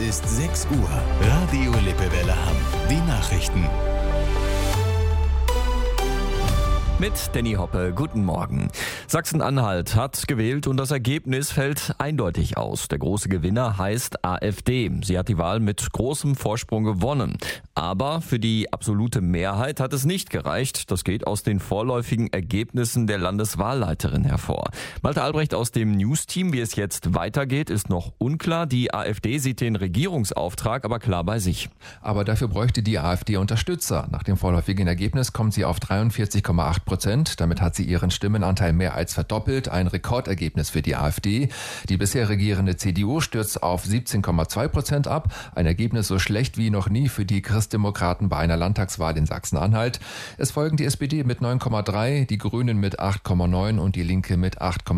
ist 6 Uhr. Radio Lippewelle Hamm. Die Nachrichten. Mit Danny Hoppe, guten Morgen. Sachsen-Anhalt hat gewählt und das Ergebnis fällt eindeutig aus. Der große Gewinner heißt AfD. Sie hat die Wahl mit großem Vorsprung gewonnen. Aber für die absolute Mehrheit hat es nicht gereicht. Das geht aus den vorläufigen Ergebnissen der Landeswahlleiterin hervor. Malte Albrecht aus dem News-Team, wie es jetzt weitergeht, ist noch unklar. Die AfD sieht den Regierungsauftrag aber klar bei sich. Aber dafür bräuchte die AfD Unterstützer. Nach dem vorläufigen Ergebnis kommt sie auf 43,8%. Damit hat sie ihren Stimmenanteil mehr als verdoppelt. Ein Rekordergebnis für die AfD. Die bisher regierende CDU stürzt auf 17,2% ab. Ein Ergebnis so schlecht wie noch nie für die Christdemokraten bei einer Landtagswahl in Sachsen-Anhalt. Es folgen die SPD mit 9,3%, die Grünen mit 8,9% und die Linke mit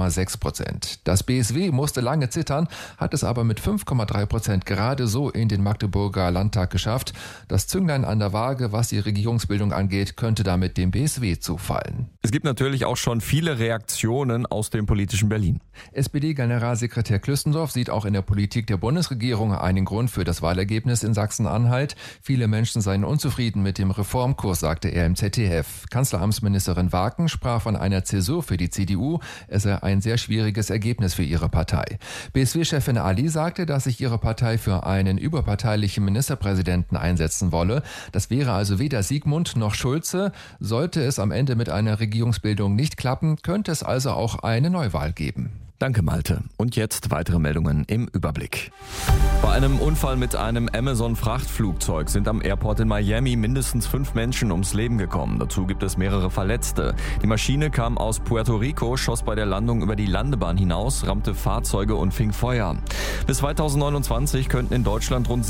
8,6%. Das BSW musste lange zittern, hat es aber mit 5,3% gerade so in den Magdeburger Landtag geschafft. Das Zünglein an der Waage, was die Regierungsbildung angeht, könnte damit dem BSW zufallen. Es gibt natürlich auch schon viele Reaktionen aus dem politischen Berlin. SPD-Generalsekretär Klüstendorf sieht auch in der Politik der Bundesregierung einen Grund für das Wahlergebnis in Sachsen-Anhalt. Viele Menschen seien unzufrieden mit dem Reformkurs, sagte er im ZDF. Kanzleramtsministerin Waken sprach von einer Zäsur für die CDU. Es sei ein sehr schwieriges Ergebnis für ihre Partei. BSW-Chefin Ali sagte, dass sich ihre Partei für einen überparteilichen Ministerpräsidenten einsetzen wolle. Das wäre also weder Sigmund noch Schulze. Sollte es am Ende mit einer Regierungsbildung nicht klappen, könnte es also auch eine Neuwahl geben. Danke, Malte. Und jetzt weitere Meldungen im Überblick. Bei einem Unfall mit einem Amazon-Frachtflugzeug sind am Airport in Miami mindestens 5 Menschen ums Leben gekommen. Dazu gibt es mehrere Verletzte. Die Maschine kam aus Puerto Rico, schoss bei der Landung über die Landebahn hinaus, rammte Fahrzeuge und fing Feuer. Bis 2029 könnten in Deutschland rund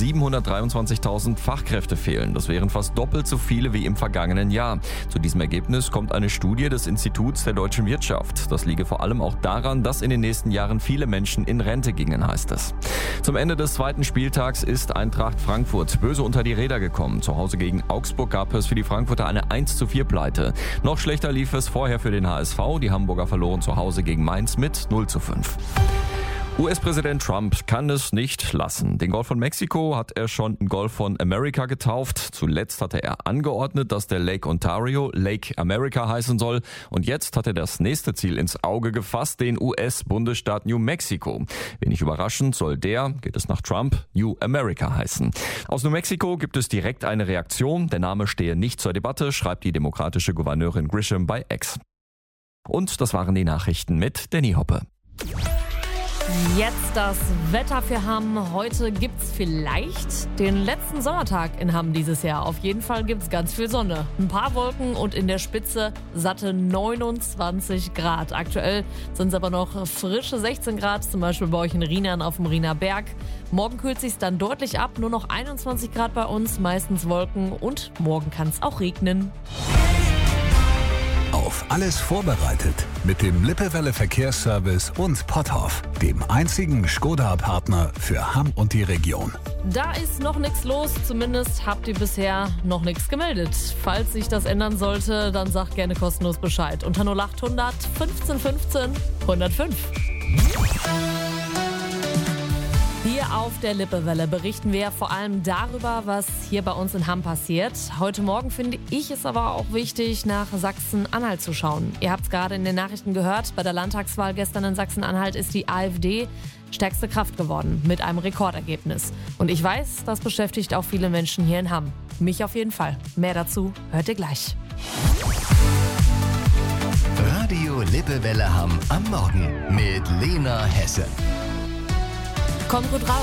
723.000 Fachkräfte fehlen. Das wären fast doppelt so viele wie im vergangenen Jahr. Zu diesem Ergebnis kommt eine Studie des Instituts der deutschen Wirtschaft. Das liege vor allem auch daran, dass in den nächsten Jahren viele Menschen in Rente gingen, heißt es. Zum Ende des zweiten Spieltags ist Eintracht Frankfurt böse unter die Räder gekommen. Zu Hause gegen Augsburg gab es für die Frankfurter eine 1:4 Pleite. Noch schlechter lief es vorher für den HSV. Die Hamburger verloren zu Hause gegen Mainz mit 0:5. US-Präsident Trump kann es nicht lassen. Den Golf von Mexiko hat er schon in Golf von America getauft. Zuletzt hatte er angeordnet, dass der Lake Ontario Lake America heißen soll. Und jetzt hat er das nächste Ziel ins Auge gefasst, den US-Bundesstaat New Mexico. Wenig überraschend soll der, geht es nach Trump, New America heißen. Aus New Mexico gibt es direkt eine Reaktion. Der Name stehe nicht zur Debatte, schreibt die demokratische Gouverneurin Grisham bei X. Und das waren die Nachrichten mit Danny Hoppe. Jetzt das Wetter für Hamm. Heute gibt's vielleicht den letzten Sommertag in Hamm dieses Jahr. Auf jeden Fall gibt's ganz viel Sonne. Ein paar Wolken und in der Spitze satte 29 Grad. Aktuell sind es aber noch frische 16 Grad, zum Beispiel bei euch in Rheinern auf dem Rhiner Berg. Morgen kühlt sich's dann deutlich ab, nur noch 21 Grad bei uns, meistens Wolken und morgen kann's auch regnen. Auf alles vorbereitet mit dem Lippewelle Verkehrsservice und Potthoff, dem einzigen Skoda-Partner für Hamm und die Region. Da ist noch nichts los, zumindest habt ihr bisher noch nichts gemeldet. Falls sich das ändern sollte, dann sagt gerne kostenlos Bescheid. Unter 0800 15 15 105. Hier auf der Lippewelle berichten wir vor allem darüber, was hier bei uns in Hamm passiert. Heute Morgen finde ich es aber auch wichtig, nach Sachsen-Anhalt zu schauen. Ihr habt es gerade in den Nachrichten gehört, bei der Landtagswahl gestern in Sachsen-Anhalt ist die AfD stärkste Kraft geworden mit einem Rekordergebnis. Und ich weiß, das beschäftigt auch viele Menschen hier in Hamm. Mich auf jeden Fall. Mehr dazu hört ihr gleich. Radio Lippewelle Hamm am Morgen mit Lena Hesse. Kommt gut raus.